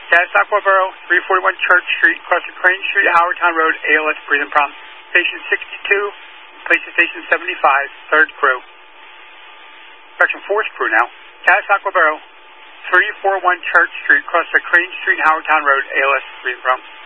Caddis Aquaboro, 341 Church Street, crossing Crane Street, Howardtown Road, ALS breathing problem. Station 62, place to station 75, third crew. Section 4's crew now. Caddis Aquaboro, 341 Church Street, cross the Crane Street, Howardtown Road, ALS breathing problem.